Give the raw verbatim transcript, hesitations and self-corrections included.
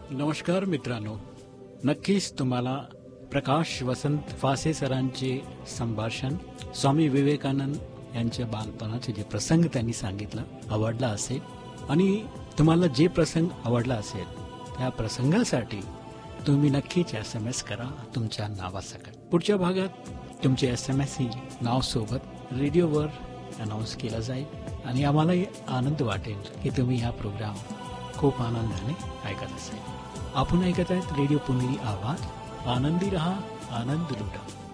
नमस्कार मित्रांनो, नक्कीच तुम्हाला प्रकाश वसंत फासे सरांचे संभाषण स्वामी विवेकानंद यांच्या बालपणाचे जे प्रसंग त्यांनी सांगितलं आवडला असेल आणि तुम्हाला जे प्रसंग आवडला असेल त्या प्रसंगासाठी तुम्ही नक्कीच एस एम एस करा तुमच्या नावासकट. पुढच्या भागात तुमचे एस एम एस ही नाव सोबत रेडिओवर अनाऊन्स केला जाईल आणि आम्हालाही आनंद वाटेल की तुम्ही हा प्रोग्राम खूप आनंदाने ऐकत असेल. आपण ऐकत आहेत रेडिओ पुणेरी आवाज. आनंदी रहा, आनंद लुटा.